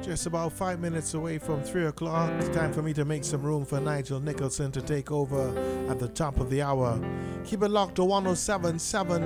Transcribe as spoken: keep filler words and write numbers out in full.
Just about five minutes away from three o'clock. Time for me to make some room for Nigel Nicholson to take over at the top of the hour. Keep it locked to one oh seven point seven